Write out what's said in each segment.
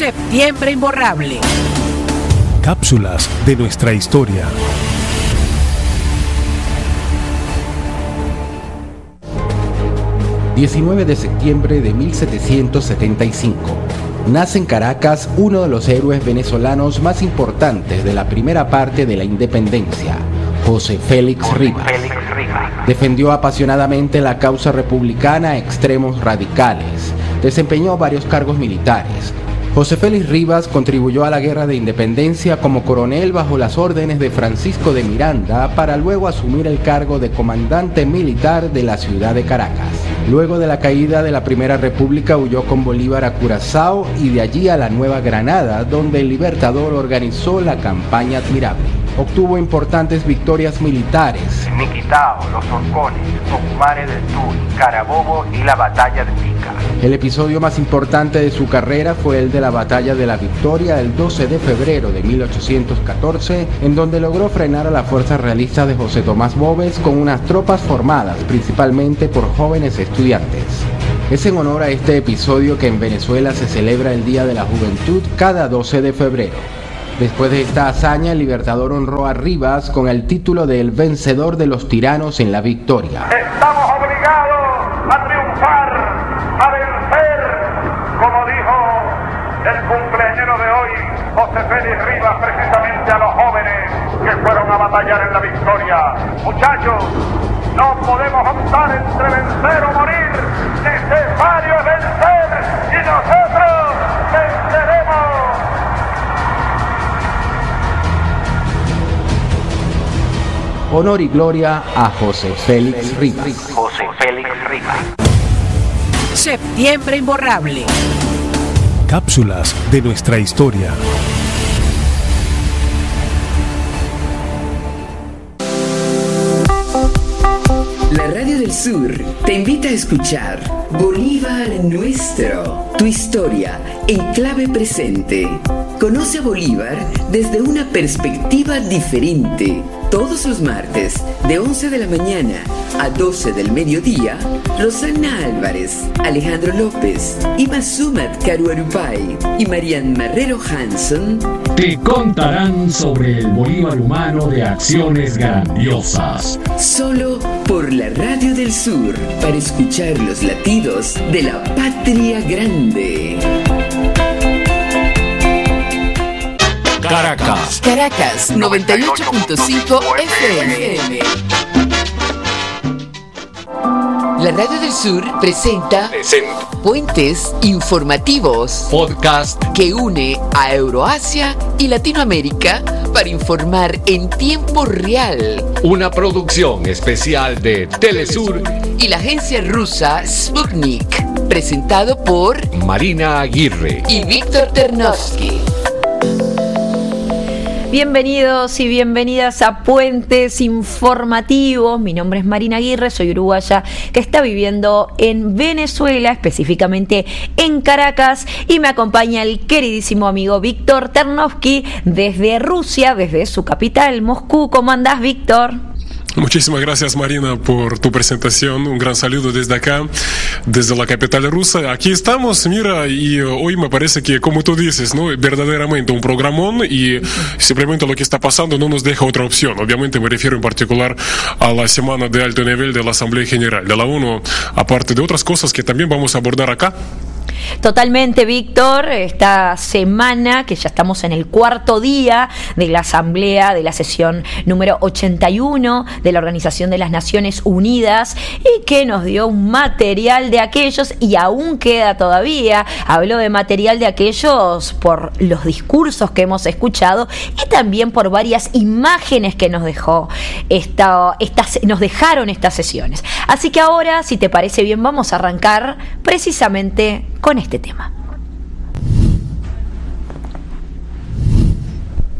Septiembre imborrable. Cápsulas de nuestra historia. ...19 de septiembre de 1775... nace en Caracas uno de los héroes venezolanos más importantes de la primera parte de la independencia, José Félix Rivas. Defendió apasionadamente la causa republicana a extremos radicales. Desempeñó varios cargos militares. José Félix Rivas contribuyó a la Guerra de Independencia como coronel bajo las órdenes de Francisco de Miranda para luego asumir el cargo de comandante militar de la ciudad de Caracas. Luego de la caída de la Primera República huyó con Bolívar a Curazao y de allí a la Nueva Granada, donde el Libertador organizó la campaña Admirable. Obtuvo importantes victorias militares: Niquitao, Los Orcones, Tucumán del Tuy, Carabobo y la Batalla de Pica. El episodio más importante de su carrera fue el de la Batalla de la Victoria el 12 de febrero de 1814, en donde logró frenar a la fuerza realista de José Tomás Boves con unas tropas formadas principalmente por jóvenes estudiantes. Es en honor a este episodio que en Venezuela se celebra el Día de la Juventud cada 12 de febrero. Después de esta hazaña, el Libertador honró a Rivas con el título de el vencedor de los tiranos en la victoria. Estamos obligados a triunfar, a vencer, como dijo el cumpleañero de hoy, José Félix Rivas, precisamente a los jóvenes que fueron a batallar en la victoria. Muchachos, no podemos optar entre vencer o morir, necesario es vencer y nosotros venceremos. Honor y gloria a José Félix Rivas. José Félix Rivas. Septiembre imborrable. Cápsulas de nuestra historia. La Radio del Sur te invita a escuchar Bolívar Nuestro, tu historia en clave presente. Conoce a Bolívar desde una perspectiva diferente. Todos los martes, de 11 de la mañana a 12 del mediodía, Rosana Álvarez, Alejandro López, Ima Sumat Caruarupay y Marian Marrero Hanson te contarán sobre el Bolívar humano de acciones grandiosas. Solo por la Radio del Sur, para escuchar los latidos de la patria grande. Caracas. Caracas 98.5 FM. La Radio del Sur presenta Puentes Informativos, Podcast que une a Euroasia y Latinoamérica para informar en tiempo real. Una producción especial de Telesur Y la agencia rusa Sputnik, presentado por Marina Aguirre y Víctor Ternovsky. Bienvenidos y bienvenidas a Puentes Informativos. Mi nombre es Marina Aguirre, soy uruguaya que está viviendo en Venezuela, específicamente en Caracas, y me acompaña el queridísimo amigo Víctor Ternovsky desde Rusia, desde su capital, Moscú. ¿Cómo andás, Víctor? Muchísimas gracias, Marina, por tu presentación. Un gran saludo desde acá, desde la capital rusa. Aquí estamos, mira, y hoy me parece que, como tú dices, ¿no?, verdaderamente un programón, y simplemente lo que está pasando no nos deja otra opción. Obviamente me refiero en particular a la semana de alto nivel de la Asamblea General de la ONU, aparte de otras cosas que también vamos a abordar acá. Totalmente, Víctor. Esta semana, que ya estamos en el cuarto día de la asamblea, de la sesión número 81 de la Organización de las Naciones Unidas, y que nos dio un material de aquellos, y aún queda todavía. Hablo de material de aquellos por los discursos que hemos escuchado y también por varias imágenes que nos dejó nos dejaron estas sesiones. Así que ahora, si te parece bien, vamos a arrancar precisamente con este tema.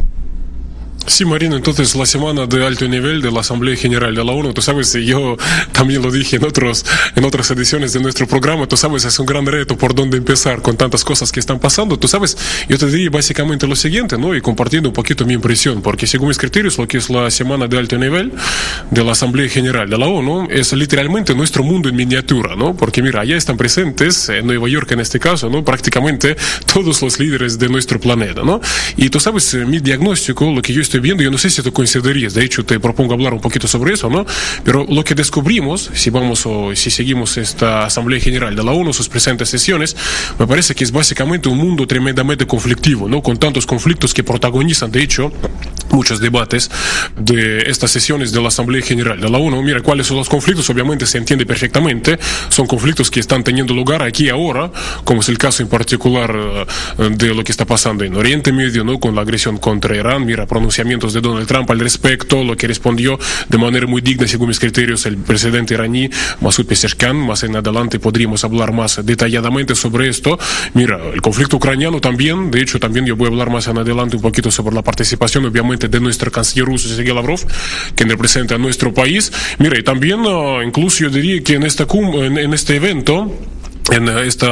Sí, Marina, entonces la semana de alto nivel de la Asamblea General de la ONU, tú sabes, yo también lo dije en otras ediciones de nuestro programa, tú sabes, es un gran reto por dónde empezar con tantas cosas que están pasando. Tú sabes, yo te diría básicamente lo siguiente, ¿no? Y compartiendo un poquito mi impresión, porque según mis criterios, lo que es la semana de alto nivel de la Asamblea General de la ONU es literalmente nuestro mundo en miniatura, ¿no? Porque mira, allá están presentes, en Nueva York en este caso, ¿no? Prácticamente todos los líderes de nuestro planeta, ¿no? Y tú sabes, mi diagnóstico, lo que yo estoy viendo, yo no sé si tú coincidirías, de hecho te propongo hablar un poquito sobre eso, ¿no? Pero lo que descubrimos, si seguimos esta Asamblea General de la ONU, sus presentes sesiones, me parece que es básicamente un mundo tremendamente conflictivo, ¿no? Con tantos conflictos que protagonizan, de hecho, muchos debates de estas sesiones de la Asamblea General de la ONU. Mira, ¿cuáles son los conflictos? Obviamente se entiende perfectamente. Son conflictos que están teniendo lugar aquí ahora, como es el caso en particular de lo que está pasando en Oriente Medio, ¿no? Con la agresión contra Irán. Mira, pronunciamientos de Donald Trump al respecto, lo que respondió de manera muy digna, según mis criterios, el presidente iraní Masoud Pezeshkian. Más en adelante podríamos hablar más detalladamente sobre esto. Mira, el conflicto ucraniano también, de hecho también yo voy a hablar más en adelante un poquito sobre la participación, obviamente, de nuestro canciller ruso Sergei Lavrov, quien representa a nuestro país. Mira, y también incluso yo diría que en este evento, en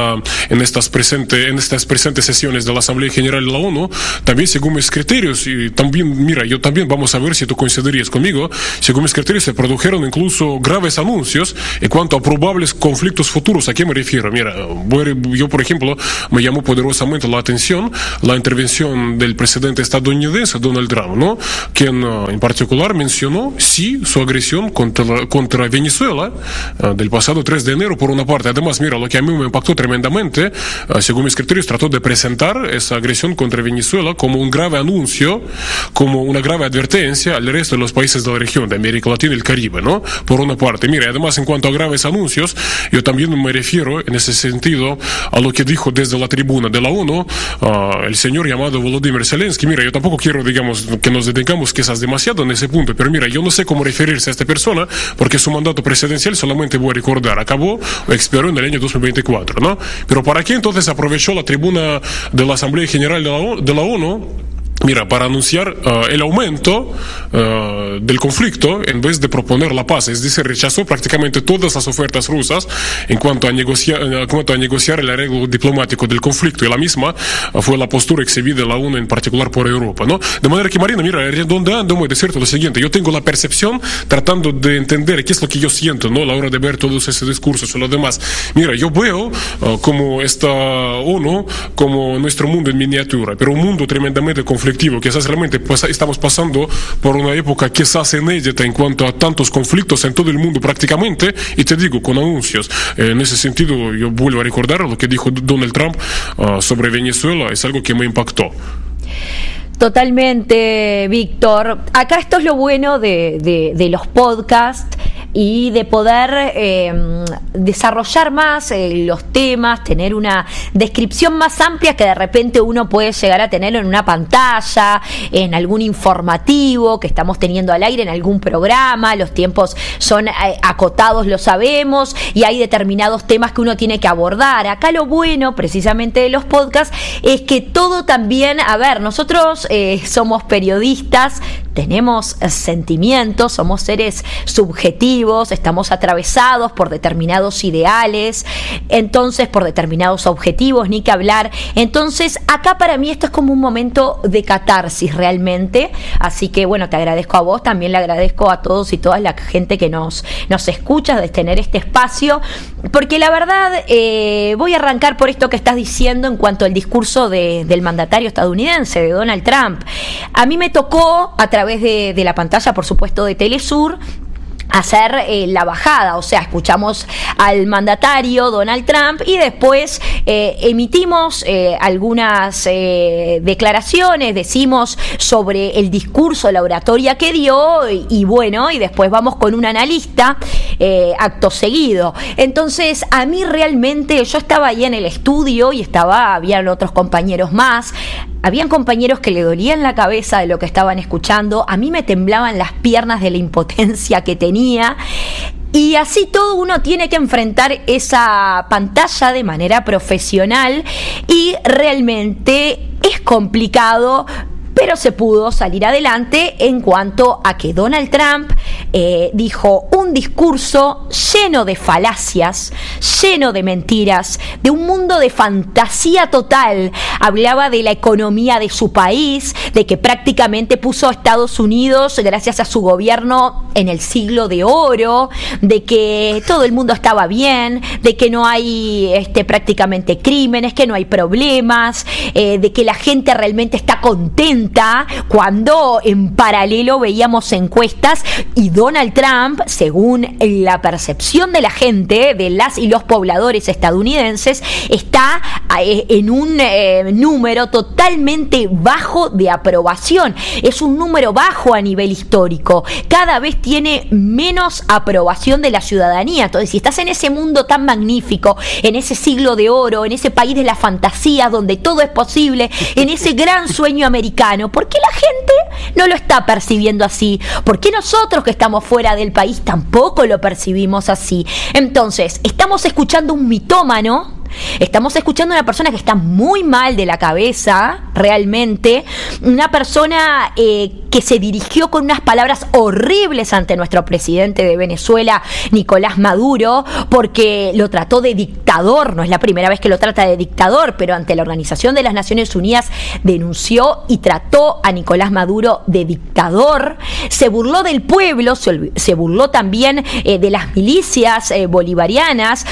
estas presentes sesiones de la Asamblea General de la ONU, también según mis criterios, y también, mira, yo también vamos a ver si tú coincidirías conmigo, según mis criterios se produjeron incluso graves anuncios en cuanto a probables conflictos futuros. ¿A qué me refiero? Mira, yo por ejemplo, me llamó poderosamente la atención la intervención del presidente estadounidense Donald Trump, ¿no? Quien en particular mencionó, sí, su agresión contra Venezuela del pasado 3 de enero por una parte. Además, mira, lo que a mí me impactó tremendamente, según mis criterios, trató de presentar esa agresión contra Venezuela como un grave anuncio, como una grave advertencia al resto de los países de la región, de América Latina y el Caribe, ¿no? Por una parte. Mira, además, en cuanto a graves anuncios, yo también me refiero en ese sentido a lo que dijo desde la tribuna de la ONU el señor llamado Volodymyr Zelensky. Mira, yo tampoco quiero, digamos, que nos detengamos quizás demasiado en ese punto, pero mira, yo no sé cómo referirse a esta persona, porque su mandato presidencial, solamente voy a recordar, acabó o expiró en el año 2024, ¿no? Pero ¿para qué entonces aprovechó la tribuna de la Asamblea General de la ONU? Mira, para anunciar el aumento del conflicto en vez de proponer la paz. Es decir, rechazó prácticamente todas las ofertas rusas en cuanto a negociar el arreglo diplomático del conflicto, y la misma fue la postura exhibida de la ONU en particular por Europa, ¿no? De manera que, Marina, mira, redondeando, voy a decirte lo siguiente: yo tengo la percepción, tratando de entender qué es lo que yo siento, ¿no? A la hora de ver todos esos discursos o lo demás. Mira, yo veo como esta ONU como nuestro mundo en miniatura, pero un mundo tremendamente conflictivo. Quizás realmente estamos pasando por una época quizás inédita en cuanto a tantos conflictos en todo el mundo prácticamente, y te digo, con anuncios. En ese sentido, yo vuelvo a recordar lo que dijo Donald Trump sobre Venezuela, es algo que me impactó. Totalmente, Víctor. Acá esto es lo bueno de los podcasts y de poder desarrollar más los temas, tener una descripción más amplia que de repente uno puede llegar a tener en una pantalla, en algún informativo que estamos teniendo al aire en algún programa. Los tiempos son acotados, lo sabemos, y hay determinados temas que uno tiene que abordar. Acá lo bueno precisamente de los podcasts es que todo también, a ver, nosotros somos periodistas, tenemos sentimientos, somos seres subjetivos, estamos atravesados por determinados ideales, entonces por determinados objetivos, ni que hablar. Entonces acá para mí esto es como un momento de catarsis realmente, así que bueno, te agradezco a vos, también le agradezco a todos y todas la gente que nos escucha de tener este espacio, porque la verdad voy a arrancar por esto que estás diciendo en cuanto al discurso del mandatario estadounidense, de Donald Trump. A mí me tocó a través de la pantalla, por supuesto, de Telesur, hacer la bajada, o sea, escuchamos al mandatario Donald Trump y después emitimos algunas declaraciones, decimos sobre el discurso, la oratoria que dio y bueno, y después vamos con un analista acto seguido. Entonces, a mí realmente, yo estaba ahí en el estudio y habían otros compañeros más. Habían compañeros que le dolían la cabeza de lo que estaban escuchando, a mí me temblaban las piernas de la impotencia que tenía, y así todo uno tiene que enfrentar esa pantalla de manera profesional y realmente es complicado, pero se pudo salir adelante en cuanto a que Donald Trump dijo un un discurso lleno de falacias, lleno de mentiras, de un mundo de fantasía total. Hablaba de la economía de su país, de que prácticamente puso a Estados Unidos, gracias a su gobierno, en el siglo de oro, de que todo el mundo estaba bien, de que no hay prácticamente crímenes, que no hay problemas, de que la gente realmente está contenta, cuando en paralelo veíamos encuestas y Donald Trump, según la percepción de la gente, de las y los pobladores estadounidenses, está en un número totalmente bajo de aprobación. Es un número bajo a nivel histórico. Cada vez tiene menos aprobación de la ciudadanía. Entonces, si estás en ese mundo tan magnífico, en ese siglo de oro, en ese país de la fantasía donde todo es posible, en ese gran sueño americano, ¿por qué la gente no lo está percibiendo así? ¿Por qué nosotros que estamos fuera del país tampoco lo percibimos así? Entonces, estamos escuchando un mitómano, estamos escuchando a una persona que está muy mal de la cabeza, realmente, una persona que se dirigió con unas palabras horribles ante nuestro presidente de Venezuela, Nicolás Maduro, porque lo trató de dictador. No es la primera vez que lo trata de dictador, pero ante la Organización de las Naciones Unidas denunció y trató a Nicolás Maduro de dictador. Se burló del pueblo, se burló también de las milicias bolivarianas,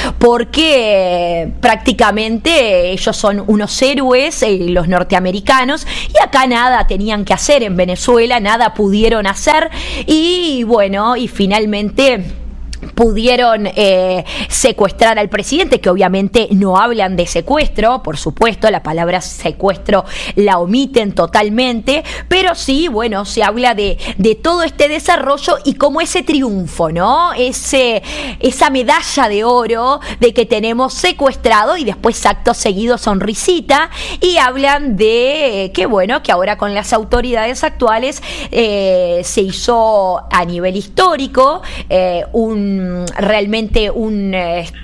porque prácticamente ellos son unos héroes, los norteamericanos, y acá nada tenían que hacer en Venezuela, nada pudieron hacer, y bueno, y finalmente pudieron secuestrar al presidente, que obviamente no hablan de secuestro, por supuesto, la palabra secuestro la omiten totalmente, pero sí, bueno, se habla de todo este desarrollo y como ese triunfo, ¿no? Esa medalla de oro de que tenemos secuestrado, y después acto seguido sonrisita, y hablan de que, bueno, que ahora con las autoridades actuales se hizo a nivel histórico realmente un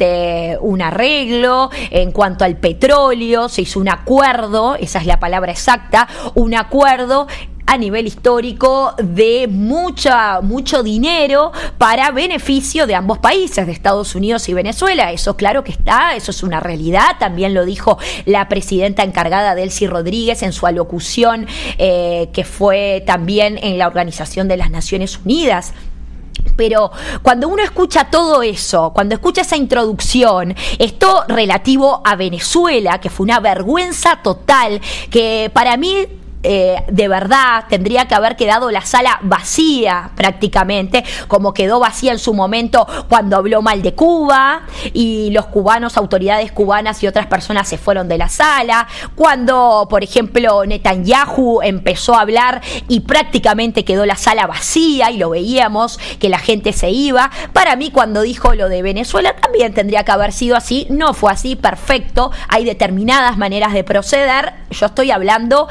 arreglo en cuanto al petróleo. Se hizo un acuerdo, esa es la palabra exacta, un acuerdo a nivel histórico de mucho dinero para beneficio de ambos países, de Estados Unidos y Venezuela. Eso claro que está, eso es una realidad. También lo dijo la presidenta encargada, Delcy Rodríguez, en su alocución que fue también en la Organización de las Naciones Unidas. Pero cuando uno escucha todo eso, cuando escucha esa introducción, esto relativo a Venezuela, que fue una vergüenza total, que para mí de verdad tendría que haber quedado la sala vacía prácticamente, como quedó vacía en su momento cuando habló mal de Cuba y los cubanos, autoridades cubanas y otras personas se fueron de la sala, cuando por ejemplo Netanyahu empezó a hablar y prácticamente quedó la sala vacía y lo veíamos que la gente se iba. Para mí, cuando dijo lo de Venezuela, también tendría que haber sido así. No fue así, perfecto, hay determinadas maneras de proceder. Yo estoy hablando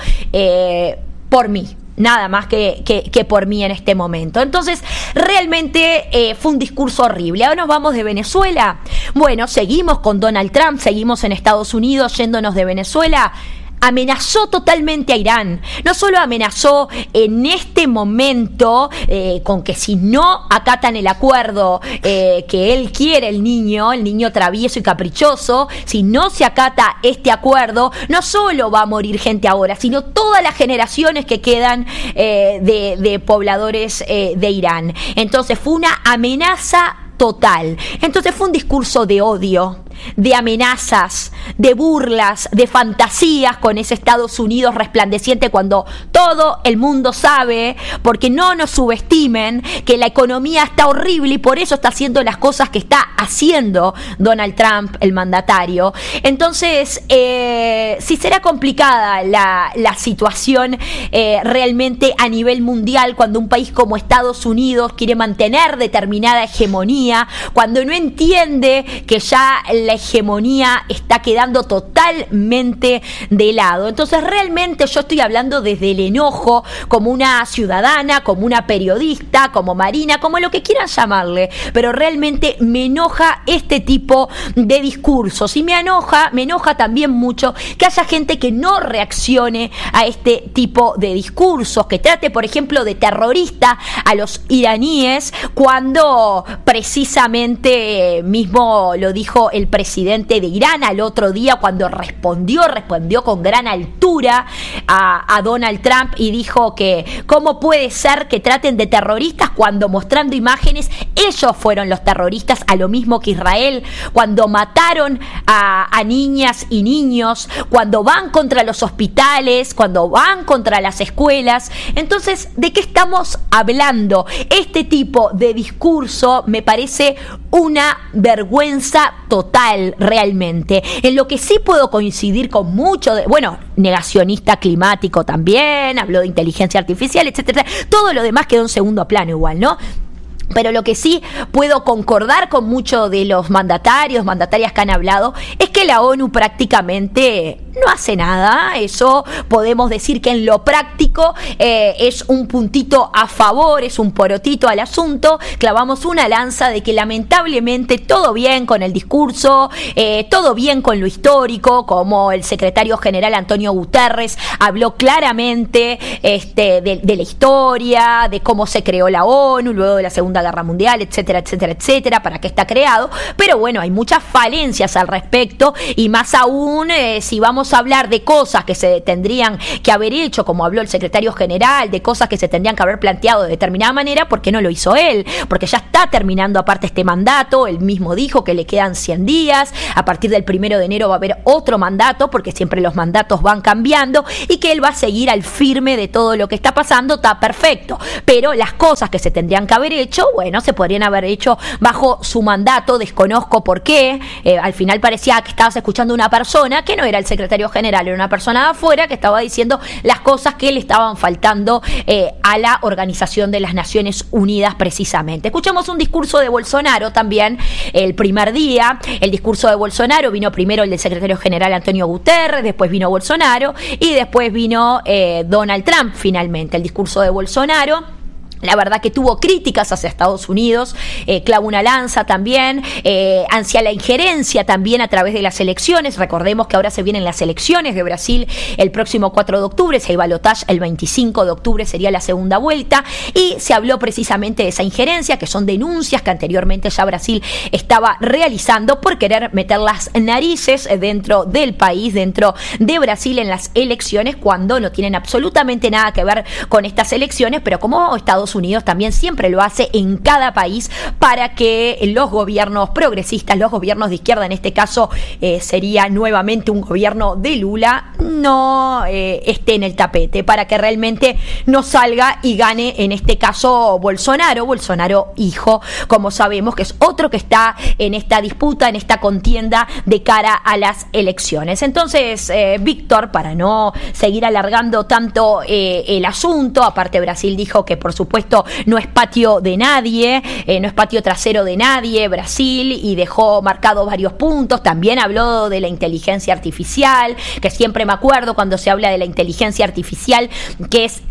por mí, nada más que por mí en este momento. Entonces, realmente fue un discurso horrible. Ahora nos vamos de Venezuela. Bueno, seguimos con Donald Trump, seguimos en Estados Unidos, yéndonos de Venezuela. Amenazó totalmente a Irán. No solo amenazó en este momento con que si no acatan el acuerdo que él quiere, el niño travieso y caprichoso, si no se acata este acuerdo, no solo va a morir gente ahora, sino todas las generaciones que quedan de pobladores de Irán. Entonces fue una amenaza total. Entonces fue un discurso de odio, de amenazas, de burlas, de fantasías con ese Estados Unidos resplandeciente, cuando todo el mundo sabe, porque no nos subestimen, que la economía está horrible y por eso está haciendo las cosas que está haciendo Donald Trump, el mandatario. Entonces, sí será complicada la situación realmente a nivel mundial, cuando un país como Estados Unidos quiere mantener determinada hegemonía, cuando no entiende que ya la hegemonía está quedando totalmente de lado. Entonces realmente yo estoy hablando desde el enojo, como una ciudadana, como una periodista, como Marina, como lo que quieran llamarle, pero realmente me enoja este tipo de discursos y me enoja también mucho que haya gente que no reaccione a este tipo de discursos, que trate, por ejemplo, de terrorista a los iraníes, cuando precisamente mismo lo dijo el presidente de Irán al otro día cuando respondió con gran altura a Donald Trump y dijo que cómo puede ser que traten de terroristas cuando, mostrando imágenes, ellos fueron los terroristas, a lo mismo que Israel, cuando mataron a niñas y niños, cuando van contra los hospitales, cuando van contra las escuelas. Entonces, ¿de qué estamos hablando? Este tipo de discurso me parece una vergüenza total realmente. En lo que sí puedo coincidir con mucho negacionista climático también, habló de inteligencia artificial, etcétera. Todo lo demás quedó en segundo plano igual, ¿no? Pero lo que sí puedo concordar con muchos de los mandatarias que han hablado, es que la ONU prácticamente no hace nada. Eso podemos decir que en lo práctico es un puntito a favor, es un porotito al asunto. Clavamos una lanza de que lamentablemente todo bien con el discurso, todo bien con lo histórico, como el secretario general Antonio Guterres habló claramente de la historia, de cómo se creó la ONU luego de la Segunda Guerra Mundial, etcétera, etcétera, etcétera, para qué está creado. Pero bueno, hay muchas falencias al respecto, y más aún si vamos a hablar de cosas que se tendrían que haber hecho, como habló el secretario general, de cosas que se tendrían que haber planteado de determinada manera, ¿por qué no lo hizo él? Porque ya está terminando aparte este mandato. Él mismo dijo que le quedan 100 días, a partir del 1 de enero va a haber otro mandato, porque siempre los mandatos van cambiando, y que él va a seguir al firme de todo lo que está pasando. Está perfecto, pero las cosas que se tendrían que haber hecho, bueno, se podrían haber hecho bajo su mandato. Desconozco por qué. Al final parecía que estabas escuchando una persona que no era el secretario general, era una persona de afuera que estaba diciendo las cosas que le estaban faltando a la Organización de las Naciones Unidas precisamente. Escuchamos un discurso de Bolsonaro también el primer día. El discurso de Bolsonaro vino primero el del secretario general Antonio Guterres, después vino Bolsonaro y después vino Donald Trump finalmente. El discurso de Bolsonaro, la verdad que tuvo críticas hacia Estados Unidos, clava una lanza también, hacia la injerencia también a través de las elecciones. Recordemos que ahora se vienen las elecciones de Brasil el próximo 4 de octubre, si hay balotaje el 25 de octubre sería la segunda vuelta, y se habló precisamente de esa injerencia, que son denuncias que anteriormente ya Brasil estaba realizando por querer meter las narices dentro del país, dentro de Brasil en las elecciones, cuando no tienen absolutamente nada que ver con estas elecciones, pero como Estados Unidos también siempre lo hace en cada país para que los gobiernos progresistas, los gobiernos de izquierda, en este caso sería nuevamente un gobierno de Lula, no esté en el tapete, para que realmente no salga y gane en este caso Bolsonaro hijo, como sabemos que es otro que está en esta disputa, en esta contienda de cara a las elecciones. Entonces, Víctor, para no seguir alargando tanto el asunto, aparte Brasil dijo que por supuesto no es patio de nadie, no es patio trasero de nadie Brasil, y dejó marcados varios puntos. También habló de la inteligencia artificial, que siempre me acuerdo cuando se habla de la inteligencia artificial, que es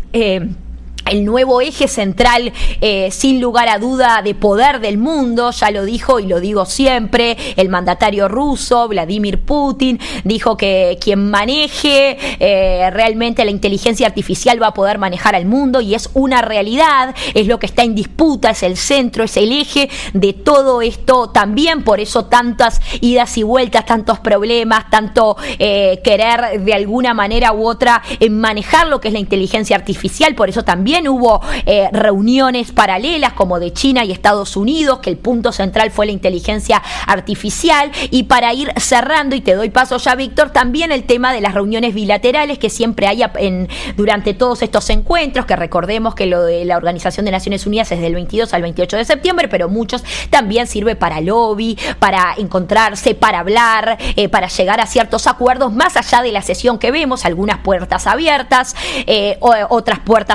el nuevo eje central, sin lugar a duda, de poder del mundo. Ya lo dijo y lo digo siempre el mandatario ruso, Vladimir Putin, dijo que quien maneje realmente la inteligencia artificial va a poder manejar al mundo, y es una realidad, es lo que está en disputa, es el centro, es el eje de todo esto también. Por eso tantas idas y vueltas, tantos problemas, tanto querer de alguna manera u otra manejar lo que es la inteligencia artificial. Por eso también hubo reuniones paralelas como de China y Estados Unidos, que el punto central fue la inteligencia artificial. Y para ir cerrando, y te doy paso ya, Víctor, también el tema de las reuniones bilaterales que siempre hay durante todos estos encuentros, que recordemos que lo de la Organización de Naciones Unidas es del 22 al 28 de septiembre, pero muchos también sirve para lobby, para encontrarse, para hablar, para llegar a ciertos acuerdos, más allá de la sesión que vemos, algunas puertas abiertas, otras puertas adentro.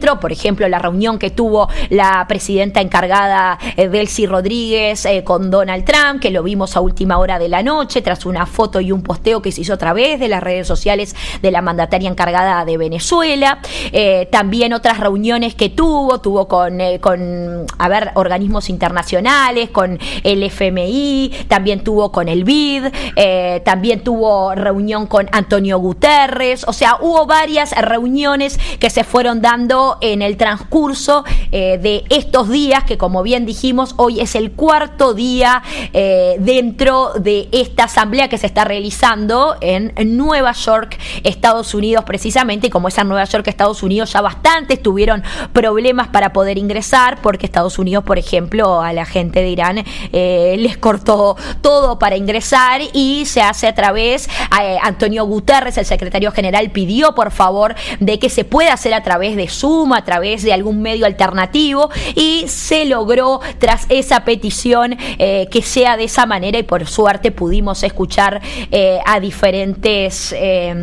encuentro, por ejemplo, la reunión que tuvo la presidenta encargada Delcy Rodríguez con Donald Trump, que lo vimos a última hora de la noche, tras una foto y un posteo que se hizo a través de las redes sociales de la mandataria encargada de Venezuela. También otras reuniones que tuvo con organismos internacionales, con el FMI, también tuvo con el BID, también tuvo reunión con Antonio Guterres. O sea, hubo varias reuniones que se fueron dando en el transcurso de estos días, que como bien dijimos, hoy es el cuarto día dentro de esta asamblea que se está realizando en Nueva York, Estados Unidos precisamente, y como es en Nueva York, Estados Unidos, ya bastantes tuvieron problemas para poder ingresar, porque Estados Unidos, por ejemplo, a la gente de Irán les cortó todo para ingresar, y se hace a través, Antonio Guterres, el secretario general, pidió por favor de que se pueda hacer a través de Zoom, a través de algún medio alternativo, y se logró tras esa petición que sea de esa manera, y por suerte pudimos escuchar a diferentes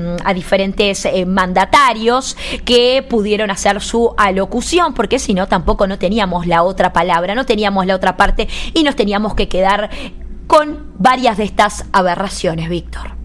mandatarios que pudieron hacer su alocución, porque si no tampoco no teníamos la otra palabra, no teníamos la otra parte, y nos teníamos que quedar con varias de estas aberraciones, Víctor.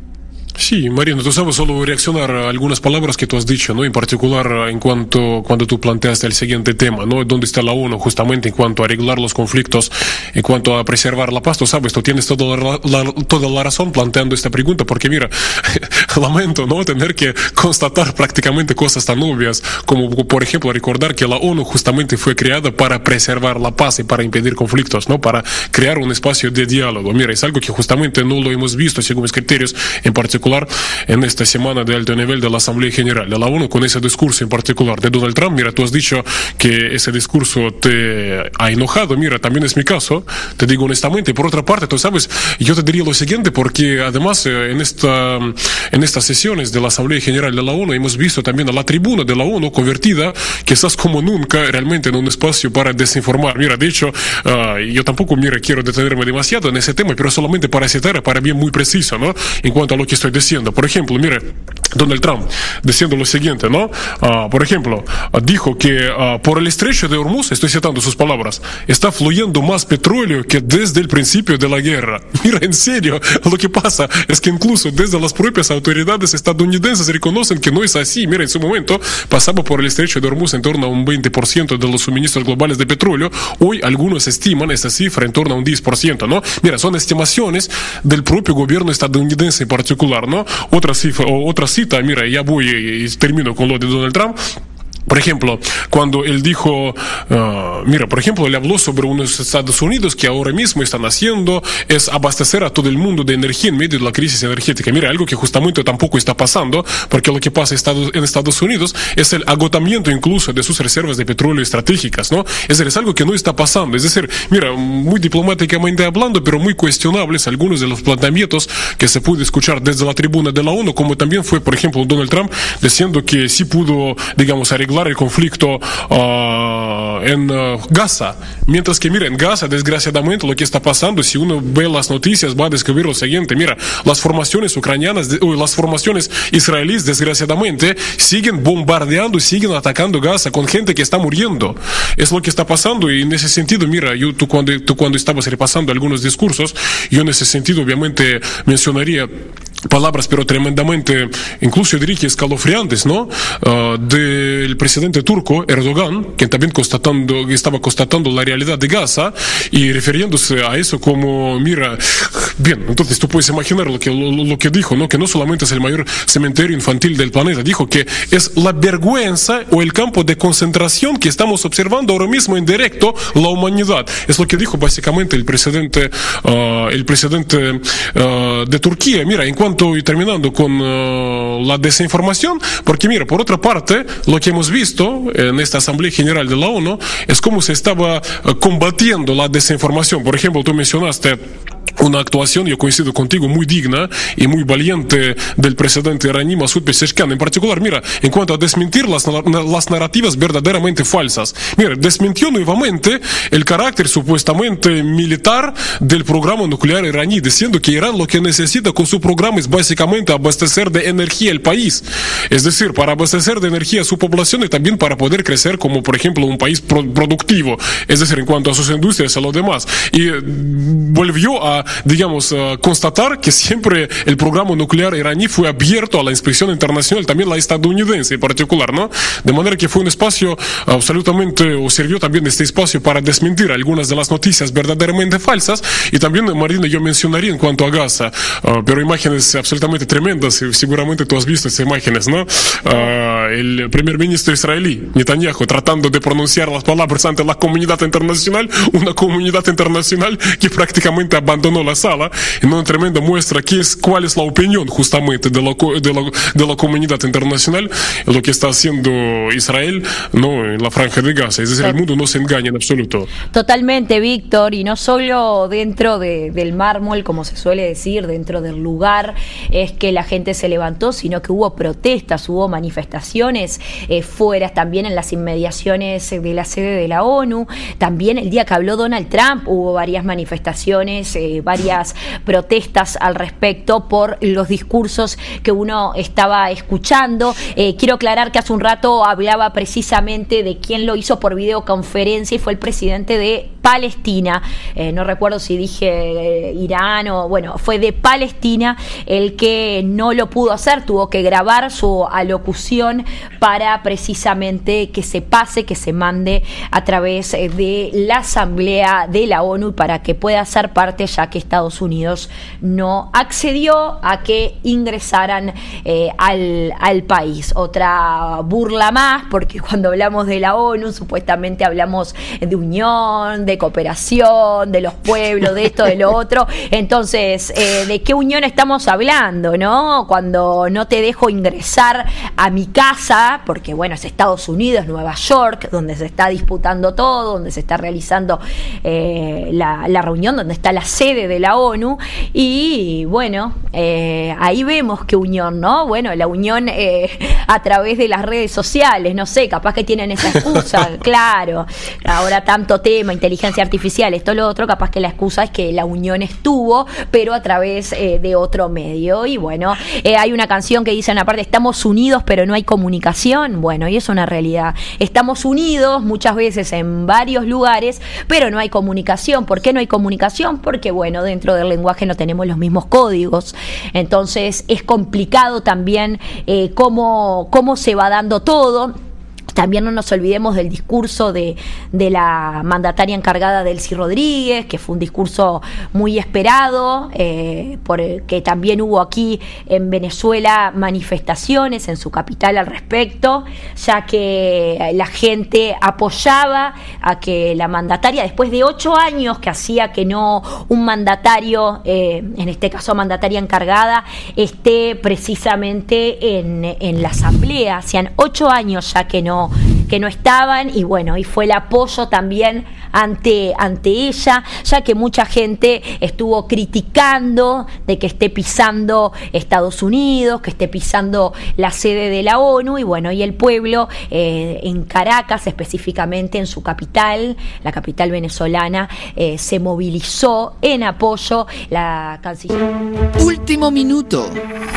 Sí, Marina, tú sabes solo reaccionar a algunas palabras que tú has dicho, ¿no? En particular en cuanto cuando tú planteaste el siguiente tema, ¿no? ¿Dónde está la ONU justamente en cuanto a arreglar los conflictos, en cuanto a preservar la paz? Tú sabes, tú tienes toda la razón planteando esta pregunta, porque mira, lamento, ¿no? Tener que constatar prácticamente cosas tan obvias como, por ejemplo, recordar que la ONU justamente fue creada para preservar la paz y para impedir conflictos, ¿no? Para crear un espacio de diálogo. Mira, es algo que justamente no lo hemos visto según mis criterios, en particular en esta semana de alto nivel de la Asamblea General de la ONU, con ese discurso en particular de Donald Trump. Mira, tú has dicho que ese discurso te ha enojado. Mira, también es mi caso, te digo honestamente. Por otra parte, tú sabes, yo te diría lo siguiente, porque además en estas sesiones de la Asamblea General de la ONU hemos visto también a la tribuna de la ONU convertida, quizás como nunca, realmente en un espacio para desinformar. Mira, de hecho, yo tampoco, mira, quiero detenerme demasiado en ese tema, pero solamente para citar, para bien muy preciso, ¿no? En cuanto a lo que estoy diciendo. Por ejemplo, mire, Donald Trump diciendo lo siguiente, ¿no? Por ejemplo, dijo que por el estrecho de Hormuz, estoy citando sus palabras, está fluyendo más petróleo que desde el principio de la guerra. Mira, en serio, lo que pasa es que incluso desde las propias autoridades estadounidenses reconocen que no es así. Mira, en su momento pasaba por el estrecho de Hormuz en torno a un 20% de los suministros globales de petróleo. Hoy algunos estiman esta cifra en torno a un 10%, ¿no? Mira, son estimaciones del propio gobierno estadounidense en particular, ¿no? Otra cita, mira, ya voy y termino con lo de Donald Trump. Por ejemplo, cuando él dijo, mira, por ejemplo, él habló sobre unos Estados Unidos que ahora mismo están haciendo es abastecer a todo el mundo de energía en medio de la crisis energética. Mira, algo que justamente tampoco está pasando, porque lo que pasa en Estados Unidos es el agotamiento incluso de sus reservas de petróleo estratégicas, ¿no? Es decir, es algo que no está pasando. Es decir, mira, muy diplomáticamente hablando, pero muy cuestionables algunos de los planteamientos que se pudo escuchar desde la tribuna de la ONU, como también fue, por ejemplo, Donald Trump diciendo que sí pudo, digamos, arreglar el conflicto en Gaza, mientras que mira, en Gaza desgraciadamente lo que está pasando, si uno ve las noticias va a descubrir lo siguiente. Mira, las formaciones ucranianas las formaciones israelíes desgraciadamente siguen bombardeando, siguen atacando Gaza con gente que está muriendo. Es lo que está pasando, y en ese sentido, mira, tú cuando estabas repasando algunos discursos, yo en ese sentido obviamente mencionaría palabras pero tremendamente, incluso yo diría que escalofriantes, ¿no? Del presidente turco Erdogan, que también estaba constatando la realidad de Gaza y refiriéndose a eso como, mira, bien, entonces tú puedes imaginar lo que dijo, ¿no? Que no solamente es el mayor cementerio infantil del planeta, dijo que es la vergüenza o el campo de concentración que estamos observando ahora mismo en directo la humanidad. Es lo que dijo básicamente el presidente de Turquía. Mira, en cuanto, y terminando con la desinformación, porque mira, por otra parte, lo que hemos visto en esta Asamblea General de la ONU es cómo se estaba combatiendo la desinformación. Por ejemplo, tú mencionaste una actuación, yo coincido contigo, muy digna y muy valiente del presidente iraní Masoud Pezeshkian. En particular, mira, en cuanto a desmentir las narrativas verdaderamente falsas. Mira, desmintió nuevamente el carácter supuestamente militar del programa nuclear iraní, diciendo que Irán lo que necesita con su programa es básicamente abastecer de energía el país. Es decir, para abastecer de energía a su población y también para poder crecer como, por ejemplo, un país productivo. Es decir, en cuanto a sus industrias y a lo demás. Y volvió a, digamos, constatar que siempre el programa nuclear iraní fue abierto a la inspección internacional, también la estadounidense en particular, ¿no? De manera que fue un espacio absolutamente, o sirvió también este espacio para desmentir algunas de las noticias verdaderamente falsas. Y también, Marina, yo mencionaría en cuanto a Gaza, pero imágenes absolutamente tremendas, y seguramente tú has visto esas imágenes, ¿no? El primer ministro israelí, Netanyahu, tratando de pronunciar las palabras ante la comunidad internacional, una comunidad internacional que prácticamente abandonó la sala, en una tremenda muestra cuál es la opinión justamente de la comunidad internacional, lo que está haciendo Israel, ¿no? En la franja de Gaza. Es decir, el mundo no se engaña en absoluto. Totalmente, Víctor, y no solo dentro del mármol, como se suele decir, dentro del lugar, es que la gente se levantó, sino que hubo protestas, hubo manifestaciones fuera, también en las inmediaciones de la sede de la ONU. También el día que habló Donald Trump hubo varias manifestaciones, varias protestas al respecto por los discursos que uno estaba escuchando. Quiero aclarar que hace un rato hablaba precisamente de quién lo hizo por videoconferencia y fue el presidente de Palestina, no recuerdo si dije Irán o bueno, fue de Palestina el que no lo pudo hacer, tuvo que grabar su alocución para precisamente que se pase, que se mande a través de la Asamblea de la ONU para que pueda ser parte, ya que Estados Unidos no accedió a que ingresaran al país. Otra burla más, porque cuando hablamos de la ONU supuestamente hablamos de unión, de cooperación, de los pueblos, de esto, de lo otro. Entonces, ¿de qué unión estamos hablando, no? Cuando no te dejo ingresar a mi casa, porque bueno, es Estados Unidos, Nueva York, donde se está disputando todo, donde se está realizando la reunión, donde está la sede de la ONU, y bueno, ahí vemos qué unión, ¿no? Bueno, la unión a través de las redes sociales, no sé, capaz que tienen esa excusa, claro, ahora tanto tema, inteligencia artificial, esto, lo otro, capaz que la excusa es que la unión estuvo, pero a través de otro medio. Y bueno, hay una canción que dice en la parte, estamos unidos pero no hay comunicación. Bueno, y es una realidad, estamos unidos muchas veces en varios lugares, pero no hay comunicación. ¿Por qué no hay comunicación? Porque bueno, dentro del lenguaje no tenemos los mismos códigos, entonces es complicado también cómo se va dando todo. También no nos olvidemos del discurso de la mandataria encargada, Delcy Rodríguez, que fue un discurso muy esperado, porque también hubo aquí en Venezuela manifestaciones en su capital al respecto, ya que la gente apoyaba a que la mandataria, después de 8 años que hacía que no un mandatario, en este caso mandataria encargada, esté precisamente en la asamblea. Hacían 8 años ya que no estaban, y bueno, y fue el apoyo también ante ella, ya que mucha gente estuvo criticando de que esté pisando Estados Unidos, que esté pisando la sede de la ONU, y bueno, y el pueblo en Caracas, específicamente en su capital, la capital venezolana, se movilizó en apoyo. La canciller. Último minuto.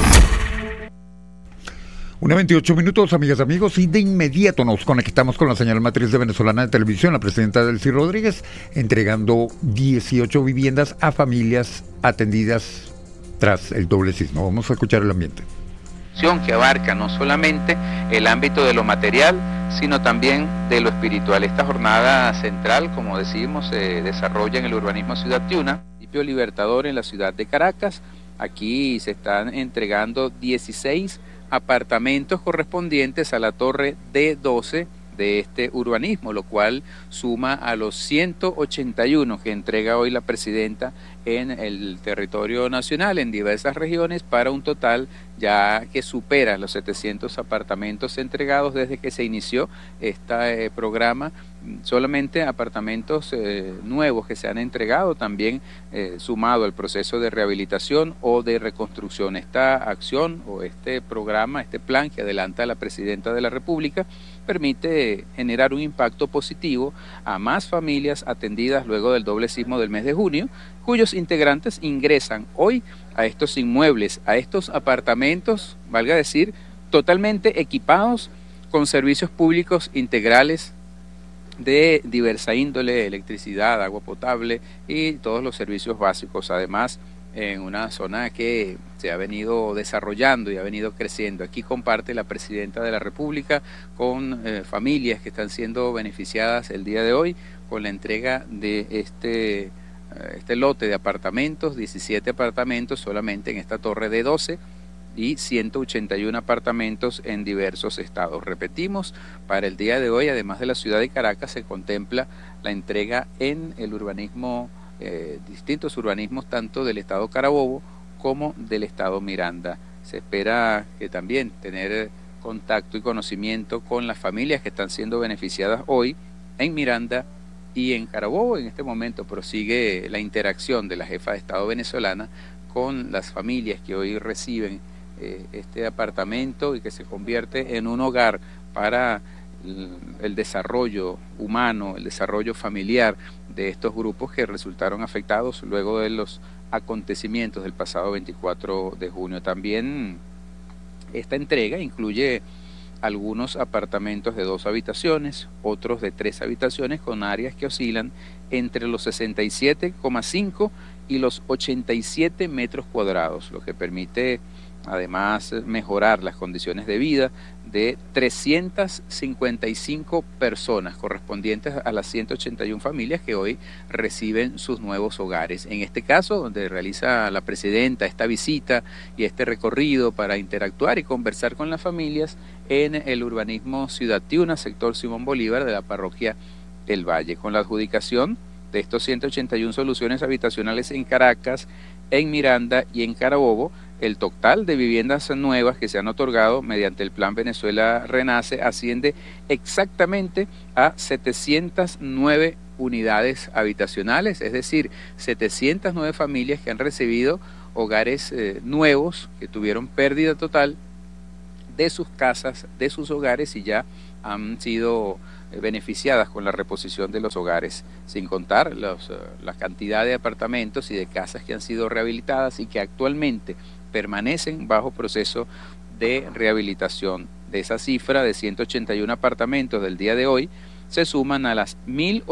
1:28 minutos, amigas y amigos, y de inmediato nos conectamos con la señal matriz de Venezolana de Televisión, la presidenta Delcy Rodríguez, entregando 18 viviendas a familias atendidas tras el doble sismo. Vamos a escuchar el ambiente. Que abarca no solamente el ámbito de lo material, sino también de lo espiritual. Esta jornada central, como decimos, se desarrolla en el urbanismo Ciudad Tiuna, municipio Libertador en la ciudad de Caracas. Aquí se están entregando 16 apartamentos correspondientes a la torre D12 de este urbanismo, lo cual suma a los 181 que entrega hoy la presidenta en el territorio nacional, en diversas regiones, para un total ya que supera los 700 apartamentos entregados desde que se inició este programa. Solamente apartamentos nuevos que se han entregado, también sumado al proceso de rehabilitación o de reconstrucción. Esta acción o este programa, este plan que adelanta la presidenta de la República, permite generar un impacto positivo a más familias atendidas luego del doble sismo del mes de junio, cuyos integrantes ingresan hoy a estos inmuebles, a estos apartamentos, valga decir, totalmente equipados con servicios públicos integrales de diversa índole, electricidad, agua potable y todos los servicios básicos. Además, en una zona que se ha venido desarrollando y ha venido creciendo. Aquí comparte la Presidenta de la República con familias que están siendo beneficiadas el día de hoy con la entrega de este lote de apartamentos, 17 apartamentos solamente en esta torre de 12 y 181 apartamentos en diversos estados. Repetimos, para el día de hoy, además de la ciudad de Caracas, se contempla la entrega en el urbanismo, distintos urbanismos, tanto del estado Carabobo como del estado Miranda. Se espera que también tener contacto y conocimiento con las familias que están siendo beneficiadas hoy en Miranda y en Carabobo. En este momento prosigue la interacción de la jefa de Estado venezolana con las familias que hoy reciben este apartamento y que se convierte en un hogar para el desarrollo humano, el desarrollo familiar de estos grupos que resultaron afectados luego de los acontecimientos del pasado 24 de junio. También esta entrega incluye algunos apartamentos de 2 habitaciones, otros de 3 habitaciones con áreas que oscilan entre los 67,5 y los 87 metros cuadrados, lo que permite además mejorar las condiciones de vida de 355 personas correspondientes a las 181 familias que hoy reciben sus nuevos hogares. En este caso, donde realiza la Presidenta esta visita y este recorrido para interactuar y conversar con las familias en el urbanismo Ciudad Tiuna, sector Simón Bolívar de la parroquia El Valle, con la adjudicación de estos 181 soluciones habitacionales en Caracas, en Miranda y en Carabobo. El total de viviendas nuevas que se han otorgado mediante el Plan Venezuela Renace asciende exactamente a 709 unidades habitacionales, es decir, 709 familias que han recibido hogares nuevos, que tuvieron pérdida total de sus casas, de sus hogares, y ya han sido beneficiadas con la reposición de los hogares, sin contar la cantidad de apartamentos y de casas que han sido rehabilitadas y que actualmente permanecen bajo proceso de rehabilitación. De esa cifra de 181 apartamentos del día de hoy, se suman a las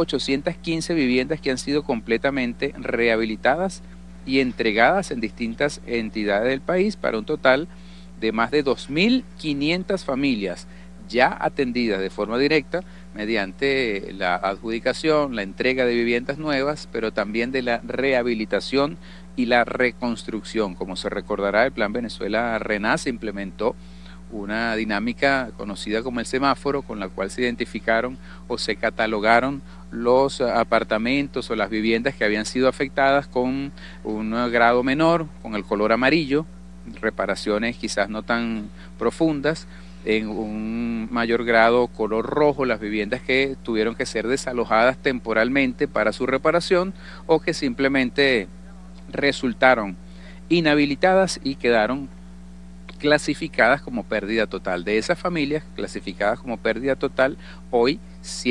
1.815 viviendas que han sido completamente rehabilitadas y entregadas en distintas entidades del país, para un total de más de 2.500 familias ya atendidas de forma directa mediante la adjudicación, la entrega de viviendas nuevas, pero también de la rehabilitación y la reconstrucción. Como se recordará, el Plan Venezuela Renace implementó una dinámica conocida como el semáforo, con la cual se identificaron o se catalogaron los apartamentos o las viviendas que habían sido afectadas con un grado menor, con el color amarillo, reparaciones quizás no tan profundas, en un mayor grado color rojo las viviendas que tuvieron que ser desalojadas temporalmente para su reparación o que simplemente resultaron inhabilitadas y quedaron clasificadas como pérdida total. De esas familias clasificadas como pérdida total, hoy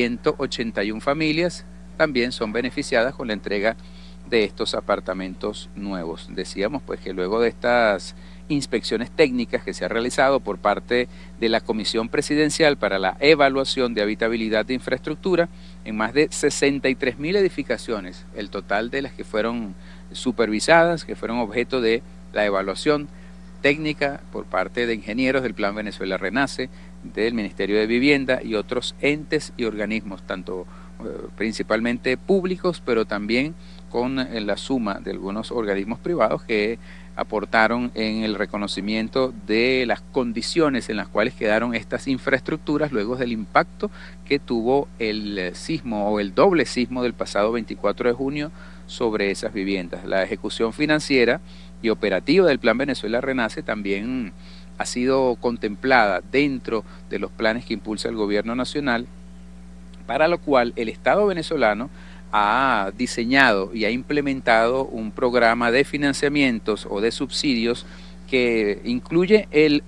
181 familias también son beneficiadas con la entrega de estos apartamentos nuevos. Decíamos pues que luego de estas inspecciones técnicas que se ha realizado por parte de la Comisión Presidencial para la Evaluación de Habitabilidad de Infraestructura, en más de 63.000 edificaciones, el total de las que fueron supervisadas, que fueron objeto de la evaluación técnica por parte de ingenieros del Plan Venezuela Renace, del Ministerio de Vivienda y otros entes y organismos, tanto principalmente públicos, pero también con la suma de algunos organismos privados que aportaron en el reconocimiento de las condiciones en las cuales quedaron estas infraestructuras luego del impacto que tuvo el sismo o el doble sismo del pasado 24 de junio sobre esas viviendas. La ejecución financiera y operativa del Plan Venezuela Renace también ha sido contemplada dentro de los planes que impulsa el gobierno nacional, para lo cual el Estado venezolano ha diseñado y ha implementado un programa de financiamientos o de subsidios que incluye el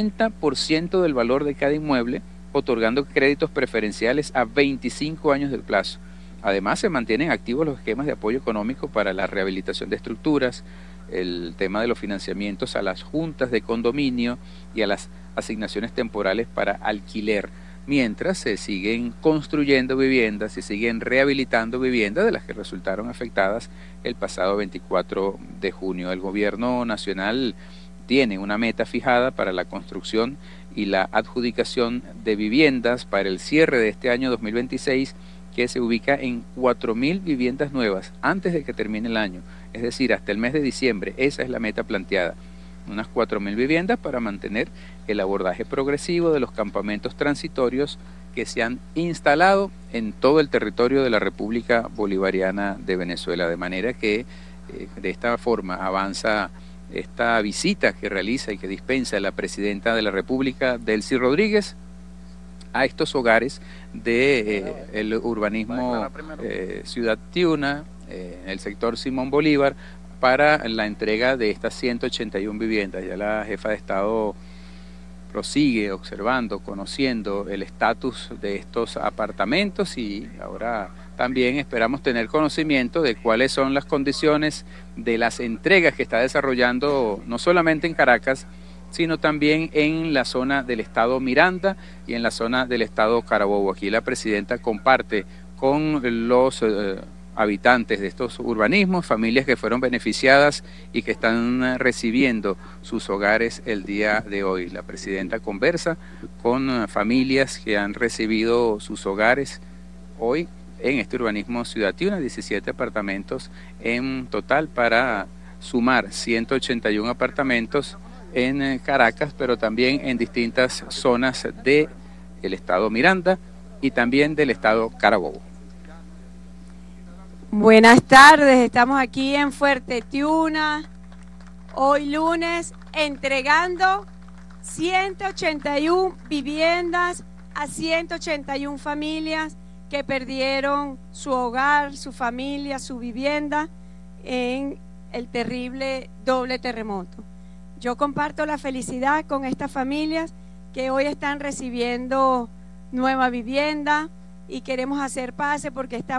80% del valor de cada inmueble, otorgando créditos preferenciales a 25 años del plazo. Además, se mantienen activos los esquemas de apoyo económico para la rehabilitación de estructuras, el tema de los financiamientos a las juntas de condominio y a las asignaciones temporales para alquiler, mientras se siguen construyendo viviendas, se siguen rehabilitando viviendas de las que resultaron afectadas el pasado 24 de junio. El gobierno nacional tiene una meta fijada para la construcción y la adjudicación de viviendas para el cierre de este año 2026, que se ubica en 4.000 viviendas nuevas antes de que termine el año, es decir, hasta el mes de diciembre. Esa es la meta planteada, unas 4.000 viviendas para mantener el abordaje progresivo de los campamentos transitorios que se han instalado en todo el territorio de la República Bolivariana de Venezuela, de manera que de esta forma avanza esta visita que realiza y que dispensa la presidenta de la República, Delcy Rodríguez, a estos hogares del urbanismo Ciudad Tiuna, el sector Simón Bolívar, para la entrega de estas 181 viviendas. Ya la jefa de Estado prosigue observando, conociendo el estatus de estos apartamentos, y ahora también esperamos tener conocimiento de cuáles son las condiciones de las entregas que está desarrollando no solamente en Caracas, sino también en la zona del estado Miranda y en la zona del estado Carabobo. Aquí la presidenta comparte con los habitantes de estos urbanismos, familias que fueron beneficiadas y que están recibiendo sus hogares el día de hoy. La presidenta conversa con familias que han recibido sus hogares hoy en este urbanismo Ciudad Tiuna, 17 apartamentos en total, para sumar 181 apartamentos en Caracas, pero también en distintas zonas del estado Miranda y también del estado Carabobo. Buenas tardes, estamos aquí en Fuerte Tiuna, hoy lunes, entregando 181 viviendas a 181 familias que perdieron su hogar, su familia, su vivienda en el terrible doble terremoto. Yo comparto la felicidad con estas familias que hoy están recibiendo nueva vivienda y queremos hacer pase porque estamos